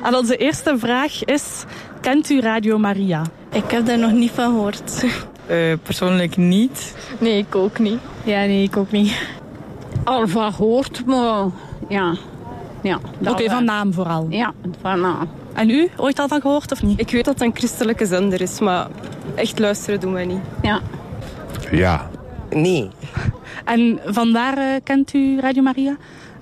En onze eerste vraag is, kent u Radio Maria? Ik heb daar nog niet van gehoord. Persoonlijk niet. Nee, ik ook niet. Ja, nee, ik ook niet. Al van gehoord, maar ja. Oké, van naam vooral. Ja, van naam. En u, ooit al van gehoord of niet? Ik weet dat het een christelijke zender is, maar echt luisteren doen wij niet. Ja. Ja. Nee. En vandaar kent u Radio Maria?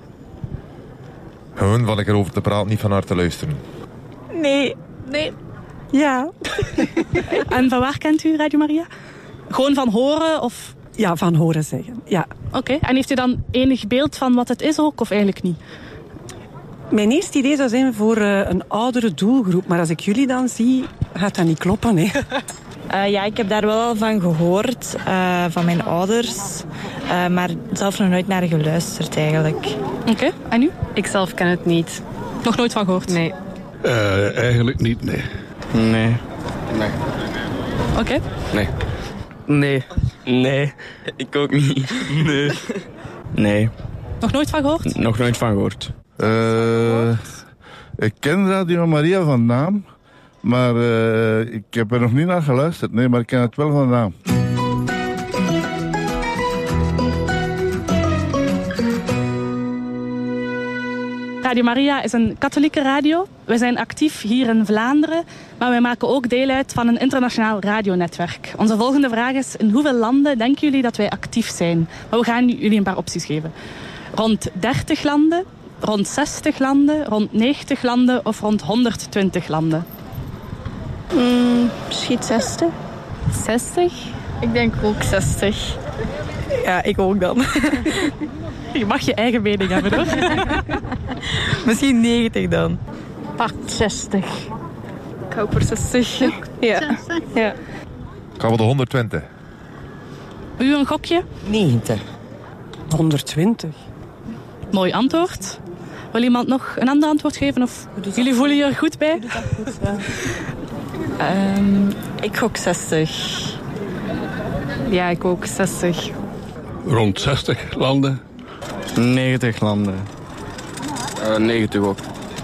Gewoon van ik erover te praten, niet van haar te luisteren. Nee. Ja. En van waar kent u Radio Maria? Gewoon van horen of... Ja, van horen zeggen. Ja. Oké. En heeft u dan enig beeld van wat het is ook of eigenlijk niet? Mijn eerste idee zou zijn voor een oudere doelgroep. Maar als ik jullie dan zie, gaat dat niet kloppen. Hè? Ja, ik heb daar wel al van gehoord, van mijn ouders. Maar zelf nog nooit naar geluisterd eigenlijk. Oké. En u? Ik zelf ken het niet. Nog nooit van gehoord? Nee. Eigenlijk niet, nee. Nee. Oké. Nee. Ik ook niet. Nee. Nog nooit van gehoord? Nog nooit van gehoord. Ik ken Radio Maria van naam, maar ik heb er nog niet naar geluisterd. Nee, maar ik ken het wel van naam. Radio Maria is een katholieke radio. We zijn actief hier in Vlaanderen, maar wij maken ook deel uit van een internationaal radionetwerk. Onze volgende vraag is, in hoeveel landen denken jullie dat wij actief zijn? Maar we gaan jullie een paar opties geven. Rond 30 landen, rond 60 landen, rond 90 landen of rond 120 landen? Misschien 60. 60? Ik denk ook 60. Ja, ik ook dan. Je mag je eigen mening hebben, hoor. Misschien 90 dan. Pak 60. Ik hou voor 60. Ja. Ja. Gaan we de 120? U een gokje? 90. 120. Mooi antwoord. Wil iemand nog een ander antwoord geven? Of jullie voelen je er goed bij? Ik gok 60. Ja, ik ook 60. Rond 60 landen. 90 landen. 90 ook.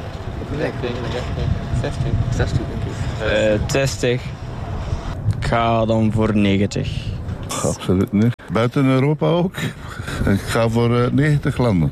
60. Ik ga dan voor 90. Absoluut niet. Buiten Europa ook. Ik ga voor 90 landen.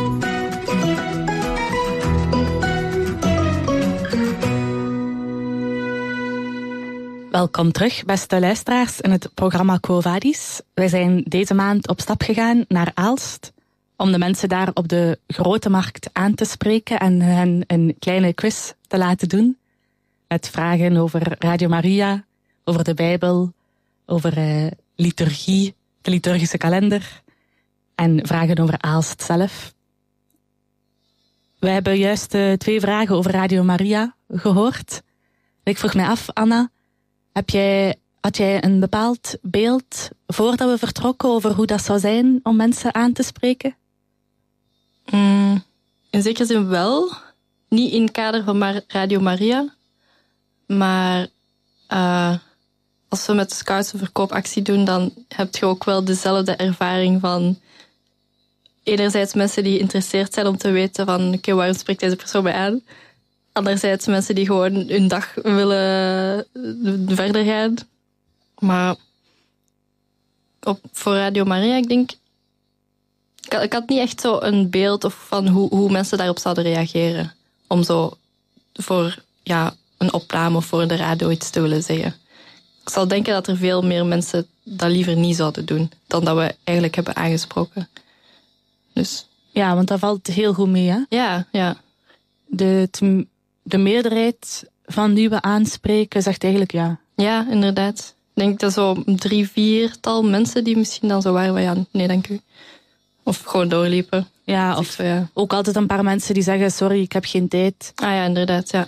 Welkom terug, beste luisteraars, in het programma Quo Vadis. Wij zijn deze maand op stap gegaan naar Aalst om de mensen daar op de grote markt aan te spreken en hen een kleine quiz te laten doen. Met vragen over Radio Maria, over de Bijbel, over liturgie, de liturgische kalender en vragen over Aalst zelf. We hebben juist 2 vragen over Radio Maria gehoord. Ik vroeg mij af, Anna, had jij een bepaald beeld voordat we vertrokken over hoe dat zou zijn om mensen aan te spreken? In zekere zin wel. Niet in het kader van Radio Maria. Maar als we met de Scouts een verkoopactie doen, dan heb je ook wel dezelfde ervaring van enerzijds mensen die geïnteresseerd zijn om te weten van oké, waarom spreekt deze persoon mij aan? Anderzijds mensen die gewoon hun dag willen verder gaan. Maar voor Radio Maria, ik denk... Ik had niet echt zo een beeld van hoe mensen daarop zouden reageren. Om zo voor een opname of voor de radio iets te willen zeggen. Ik zal denken dat er veel meer mensen dat liever niet zouden doen dan dat we eigenlijk hebben aangesproken. Dus. Ja, want dat valt heel goed mee, hè? Ja. De meerderheid van die we aanspreken zegt eigenlijk ja. Ja, inderdaad. Ik denk dat zo 3-4-tal mensen die misschien dan zo waren van ja, nee, dank u. Of gewoon doorliepen. Ja, of zo, ook altijd een paar mensen die zeggen sorry, ik heb geen tijd. Ah ja, inderdaad. Ja.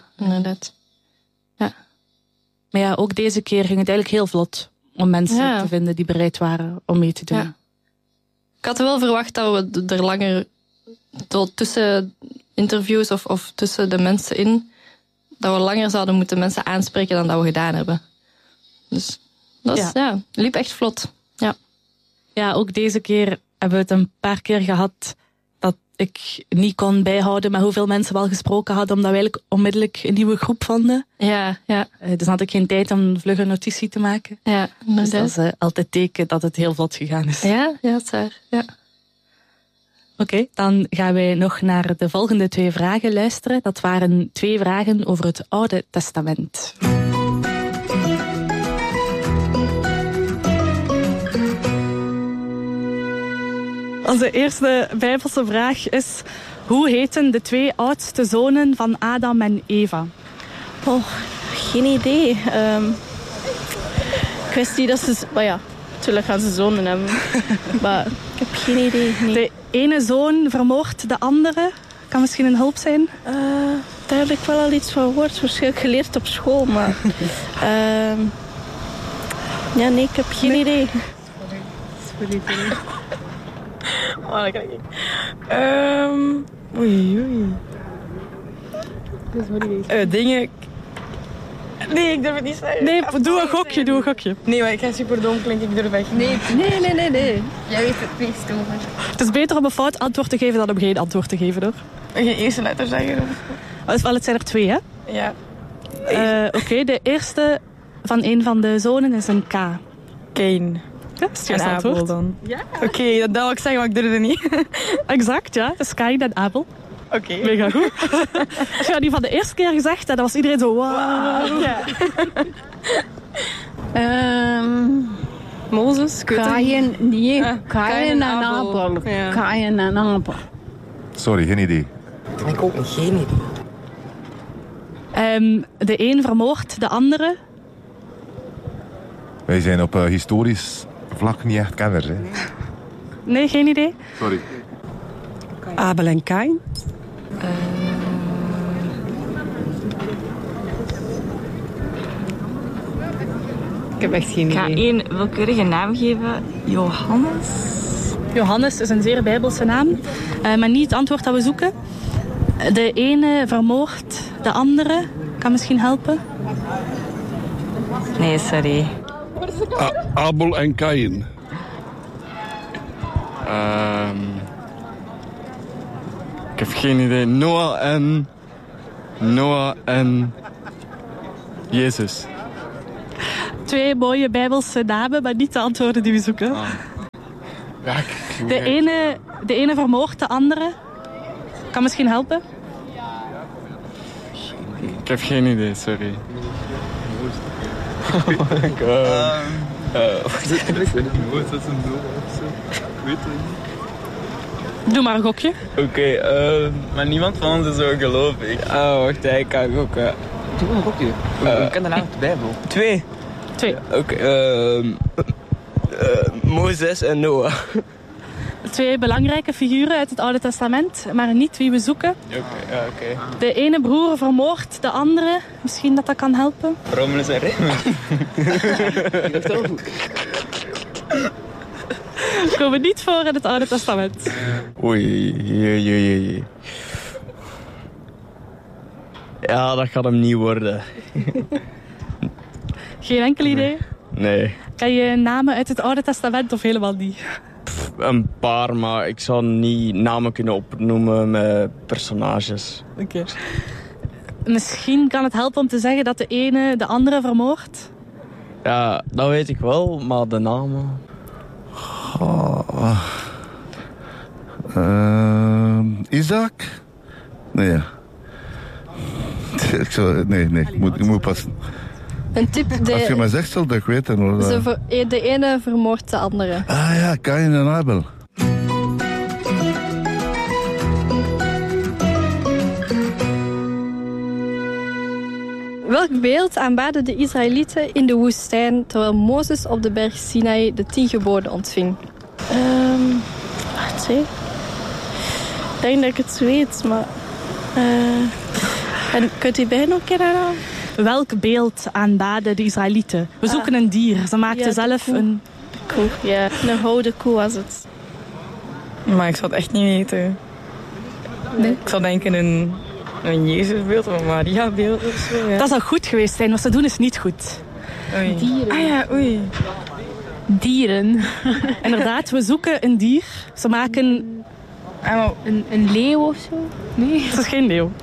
Maar ja, ook deze keer ging het eigenlijk heel vlot om mensen te vinden die bereid waren om mee te doen. Ja. Ik had wel verwacht dat we er langer tussen interviews of tussen de mensen in, dat we langer zouden moeten mensen aanspreken dan dat we gedaan hebben. Dus dat liep echt vlot. Ja. Ja, ook deze keer hebben we het een paar keer gehad dat ik niet kon bijhouden met hoeveel mensen we al gesproken hadden, omdat we eigenlijk onmiddellijk een nieuwe groep vonden. Ja. Dus dan had ik geen tijd om een vlugge notitie te maken. Ja, dus dat is altijd teken dat het heel vlot gegaan is. Ja, dat is waar. Ja. Oké, dan gaan wij nog naar de volgende 2 vragen luisteren. Dat waren 2 vragen over het Oude Testament. Onze eerste Bijbelse vraag is: hoe heten de 2 oudste zonen van Adam en Eva? Oh, geen idee. Ik wist niet dat ze... Maar ja, natuurlijk gaan ze zonen hebben. Maar ik heb geen idee. Nee. De ene zoon vermoordt de andere. Kan misschien een hulp zijn? Daar heb ik wel al iets van gehoord. Waarschijnlijk geleerd op school, maar... ja, nee, ik heb geen idee. Sorry. Oh, dat kan ik niet. Oei. Dingen... Nee, ik durf het niet zeggen. Nee, doe een gokje. Nee, maar ik ga super dom klinken, ik durf echt niet. Nee. Jij weet het meest over. Het is beter om een fout antwoord te geven dan om geen antwoord te geven, hoor. Geen eerste letter zeggen. Het zijn er 2, hè? Ja. Oké, de eerste van een van de zonen is een K. Cain. Ja, dat is het antwoord. Dan. Ja. Oké, dat wil ik zeggen, maar ik durf het niet. Exact, ja. Het is Cain en Abel. Oké. Mega goed. Als je dat die van de eerste keer gezegd, dan was iedereen zo... Wow. Ja. Mozes, Kain en Abel. Ja. Kain en Abel. Sorry, geen idee. Dat heb ik ook nog geen idee. De een vermoordt de andere. Wij zijn op historisch vlak niet echt kenners, hè. Nee, geen idee. Sorry. Abel en Cain. Ik heb echt geen idee. Ik ga één willekeurige naam geven. Johannes. Johannes is een zeer bijbelse naam. Maar niet het antwoord dat we zoeken. De ene vermoordt de andere. Kan misschien helpen. Nee, sorry. Abel en Cain. Ik heb geen idee. Noah en Jezus. 2 mooie bijbelse namen, maar niet de antwoorden die we zoeken. Ja, de ene vermoordt de andere. Kan misschien helpen. Ik heb geen idee, sorry. Doe maar een gokje. Oké, maar niemand van ons is zo gelovig. Oh, wacht, ik kan gokken. Doe een gokje. Ik ken de naam op de Bijbel. 2. Oké, Mozes en Noah. 2 belangrijke figuren uit het Oude Testament, maar niet wie we zoeken. Oké. De ene broer vermoordt de andere. Misschien dat kan helpen. Romulus en Remus. Dat is wel goed. Komen niet voor in het Oude Testament. Oei. Ja, dat gaat hem niet worden. Geen enkel idee? Nee. Kan je namen uit het Oude Testament of helemaal niet? Een paar, maar ik zou niet namen kunnen opnoemen met personages. Oké. Misschien kan het helpen om te zeggen dat de ene de andere vermoordt? Ja, dat weet ik wel, maar de namen... Isaac? Nee. Ik moet passen. Een tip. Als je mij zegt, zal ik weten. Hoor. De ene vermoordt de andere. Ah ja, Cain en Abel. Welk beeld aanbaden de Israëlieten in de woestijn terwijl Mozes op de berg Sinai de 10 geboden ontving? Wacht, hè. Ik denk dat ik het weet, maar... En kunt u bij nog een keer herhalen? Welk beeld aanbaden de Israëlieten? We zoeken een dier. Ze maakten zelf een... Koe, ja. Een gouden koe was het. Maar ik zou het echt niet weten. Nee. Ik zou denken een Jezusbeeld of een Mariabeeld of zo. Ja. Dat zou goed geweest zijn. Wat ze doen is niet goed. Oei. Dieren. Ah ja, oei. Dieren. Inderdaad, we zoeken een dier. Ze maken Een leeuw of zo? Nee, het is geen leeuw.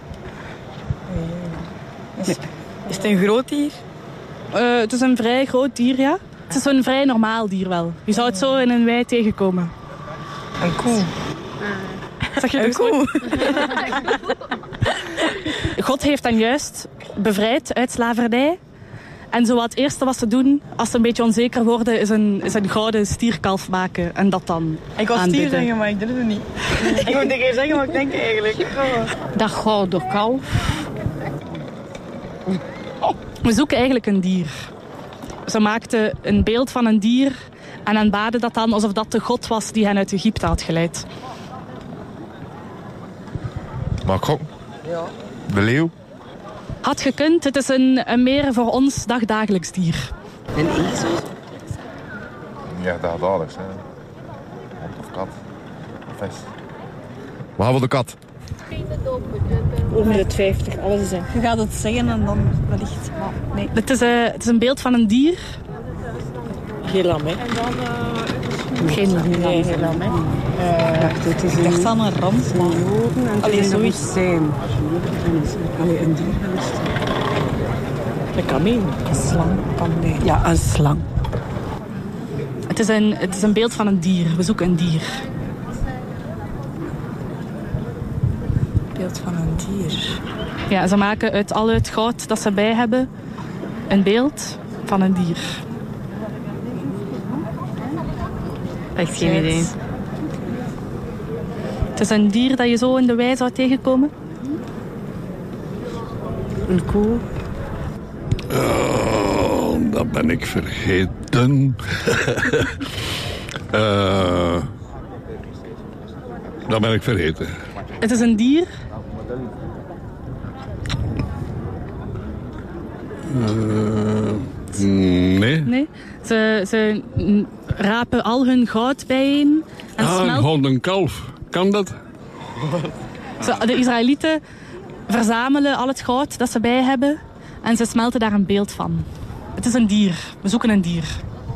Is het een groot dier? Het is een vrij groot dier, ja. Het is een vrij normaal dier wel. Je zou het zo in een wei tegenkomen. Een koe. Zeg je een koe? God heeft hen juist bevrijd uit slavernij. En zo wat het eerste wat ze doen, als ze een beetje onzeker worden, is een gouden stierkalf maken. En dat dan Ik was stier zeggen, maar ik doe het niet. Ik moet tegen je zeggen wat ik denk eigenlijk. Dat gouden kalf. We zoeken eigenlijk een dier. Ze maakten een beeld van een dier en aanbaden dat dan alsof dat de God was die hen uit Egypte had geleid. Mag ik gokken? Ja. De leeuw? Had gekund, het is een meer voor ons dagdagelijks dier. Een ezel? Ja, dagdagelijks. Hè. Hond of kat. Of vis. Behalve de kat. Over de 50, alles is in. Je gaat het zeggen en dan wellicht. Maar nee. Het is een beeld van een dier. Geen lam, hè? En dan... Geen lam. Nee, geen lam, hè? Ik dacht aan een rand, maar... Allee, zoiets. Zijn. Allee, een dier geweest. Een kameel. Een slang kan nee. Ja, een slang. Het is een beeld van een dier. We zoeken een dier. Beeld van een dier. Ja, ze maken uit al het goud dat ze bij hebben een beeld van een dier. Echt geen idee. Het is een dier dat je zo in de wei zou tegenkomen. Een koe. Dat ben ik vergeten. Dat ben ik vergeten. Het is een dier. Nee. Nee. Ze rapen al hun goud bijeen. En Gewoon een kalf. Kan dat? De Israëlieten verzamelen al het goud dat ze bij hebben. En ze smelten daar een beeld van. Het is een dier. We zoeken een dier.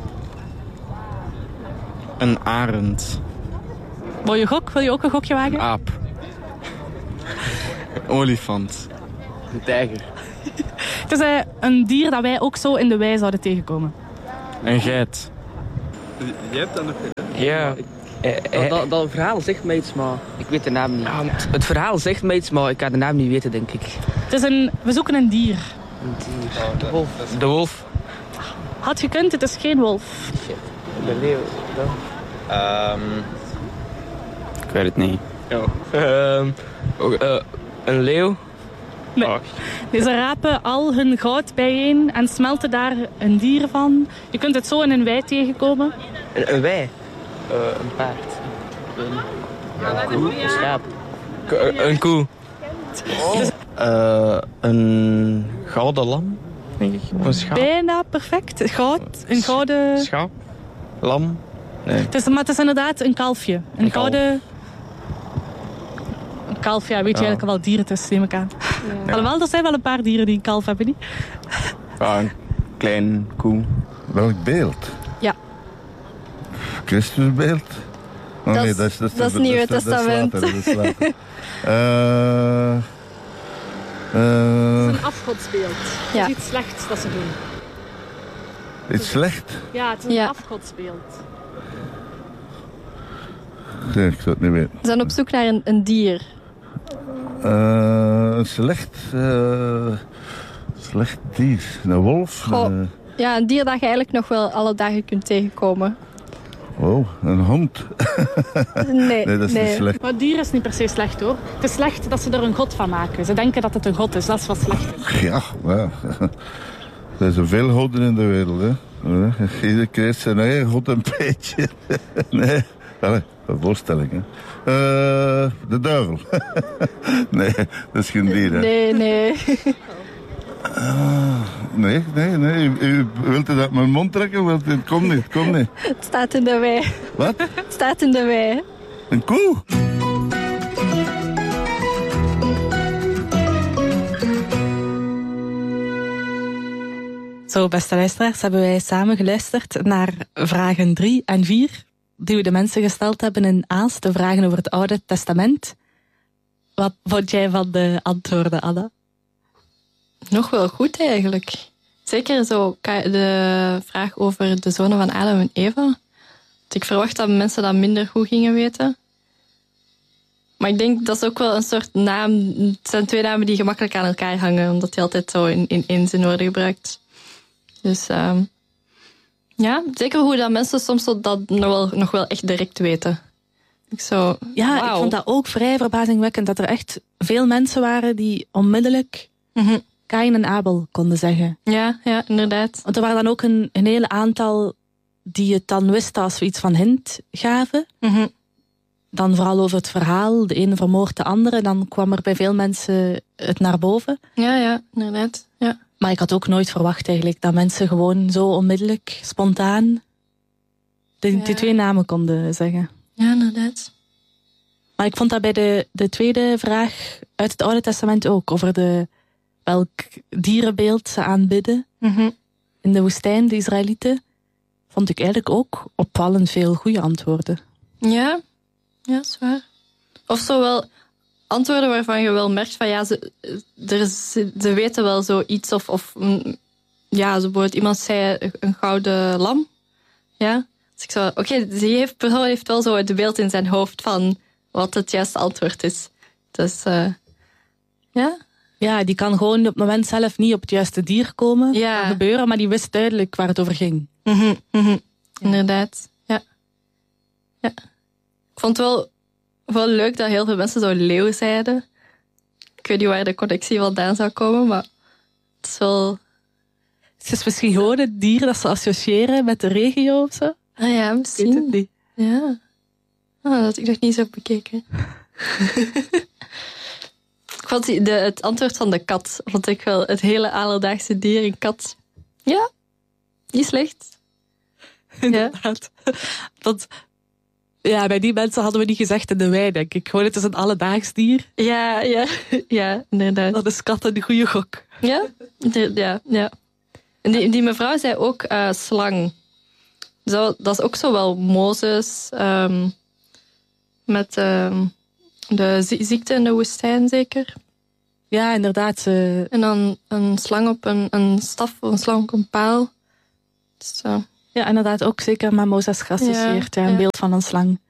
Een arend. Wil je gok? Wil je ook een gokje wagen? Een aap. Olifant. Een tijger. Het is een dier dat wij ook zo in de wei zouden tegenkomen. Een geit. Jij hebt dat nog gedaan? Ja. Dat verhaal zegt mij iets, maar ik weet de naam niet. Het verhaal zegt mij iets, maar ik ga de naam niet weten, denk ik. We zoeken een dier. Een dier. De wolf. De wolf. Had gekund, het is geen wolf. Shit. De leeuw. Ik weet het niet. Een leeuw? Nee. Dus ze rapen al hun goud bijeen en smelten daar een dier van. Je kunt het zo in een wei tegenkomen. Een wei? Een paard. Een koe? Een schaap? Een koe. Een gouden lam, denk ik. Of een schaap. Bijna perfect. Goud. Een gouden... Schaap? Lam? Nee. Maar het is inderdaad een kalfje. Een gouden... Een kalf, ja, weet je eigenlijk wel dieren tussen, neem ik aan. Ja. Alhoewel, er zijn wel een paar dieren die een kalf hebben, niet? Ja, een klein koe. Welk beeld? Ja. Christusbeeld? Oh, nee, dat is Nieuwe Testament. Dat is later. Het is een afgodsbeeld. Ja. Het is iets slechts dat ze doen. Iets slecht? Ja, het is een afgodsbeeld. Nee, ik zou het niet weten. We zijn op zoek naar een dier. Een slecht dier. Een wolf? Ja, een dier dat je eigenlijk nog wel alle dagen kunt tegenkomen. Oh, een hond. Nee, dat is niet slecht. Maar het dier is niet per se slecht, hoor. Het is slecht dat ze er een god van maken. Ze denken dat het een god is. Dat is wat slecht is. Ja, maar... Er zijn veel goden in de wereld, hè. Ieder krijgt zijn eigen god een beetje. Nee, allee, een voorstelling, hè. De duivel. Nee, dat is geen dier, hè. Nee. Nee. U wilt het uit mijn mond trekken? Het komt niet. Het staat in de wei. Wat? Het staat in de wei. Een koe? Zo, beste luisteraars, hebben wij samen geluisterd naar vragen 3 en 4 die we de mensen gesteld hebben in Aalst, de vragen over het Oude Testament. Wat vond jij van de antwoorden, Anna? Nog wel goed eigenlijk. Zeker zo de vraag over de zonen van Adam en Eva. Want ik verwacht dat mensen dat minder goed gingen weten. Maar ik denk dat is ook wel een soort naam. Het zijn twee namen die gemakkelijk aan elkaar hangen, omdat die altijd zo in één zin worden gebruikt. Dus ja, zeker hoe dat mensen soms dat nog wel echt direct weten. Ik vond dat ook vrij verbazingwekkend, dat er echt veel mensen waren die onmiddellijk Kain en Abel konden zeggen. Ja, inderdaad. Want er waren dan ook een hele aantal die het dan wisten als we iets van hint gaven. Dan vooral over het verhaal, de ene vermoordt de andere, dan kwam er bij veel mensen het naar boven. Ja, inderdaad. Ja. Maar ik had ook nooit verwacht eigenlijk dat mensen gewoon zo onmiddellijk, spontaan, die twee namen konden zeggen. Ja, inderdaad. Maar ik vond dat bij de tweede vraag uit het Oude Testament ook, over welk dierenbeeld ze aanbidden. In de woestijn, de Israëlieten, vond ik eigenlijk ook opvallend veel goede antwoorden. Ja, is waar. Of zo wel antwoorden waarvan je wel merkt van ja, ze weten wel zoiets of ja, bijvoorbeeld iemand zei een gouden lam. Ja. Dus ik zo, die persoon heeft wel zo het beeld in zijn hoofd van wat het juiste antwoord is. Dus ja. Ja, die kan gewoon op het moment zelf niet op het juiste dier komen. Ja. Kan gebeuren, maar die wist duidelijk waar het over ging. Inderdaad, ja. Ik vond het wel leuk dat heel veel mensen zo leeuw zeiden. Ik weet niet waar de connectie vandaan zou komen, maar het is wel... Het is misschien gewoon het dier dat ze associëren met de regio of zo. Ah ja, misschien. Ik weet het niet. Ja. Dat had ik nog niet zo bekeken. Ik vond het antwoord van de kat, vond ik wel het hele alledaagse dier, een kat. Ja, niet slecht. Inderdaad. Want bij die mensen hadden we niet gezegd in de wei, denk ik. Gewoon, het is een alledaags dier. Ja, inderdaad. Dat is kat een goede gok. Ja. En die mevrouw zei ook slang. Zo, dat is ook zo wel Mozes met de ziekte in de woestijn, zeker. Ja, inderdaad. En dan een slang op een staf of een slang op een paal. Dus, ja, inderdaad, ook zeker met Mozes geassocieerd. Ja, een beeld van een slang.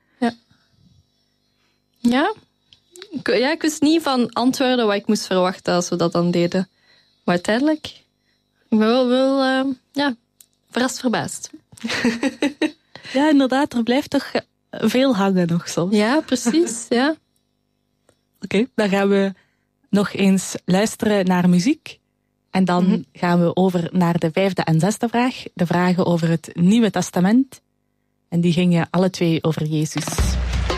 Ja, ik wist niet van antwoorden wat ik moest verwachten als we dat dan deden. Maar uiteindelijk, ik ben wel verrast verbaasd. Ja, inderdaad, er blijft toch veel hangen nog soms. Ja, precies, ja. Oké, dan gaan we nog eens luisteren naar muziek. En dan gaan we over naar de 5e en 6e vraag. De vragen over het Nieuwe Testament. En die gingen alle twee over Jezus.